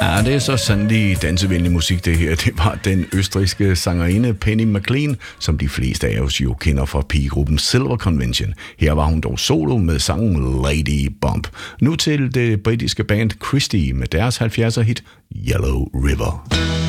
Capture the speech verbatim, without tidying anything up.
Ja, det er så sandelig dansevenlig musik, det her. Det var den østrigske sangerinde Penny McLean, som de fleste af os jo kender fra pigegruppen Silver Convention. Her var hun dog solo med sangen Lady Bump. Nu til det britiske band Christie med deres halvfjerdser hit Yellow River.